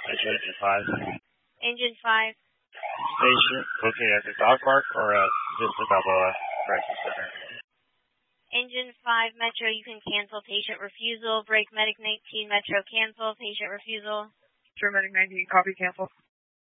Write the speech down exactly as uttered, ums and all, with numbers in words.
Engine five. Engine five. Station located at the dog park or at Vista Balboa Crisis Center. Engine five, Metro, you can cancel patient refusal. Break Medic nineteen, Metro, cancel. Patient refusal. Sure, Medic nineteen, copy, cancel.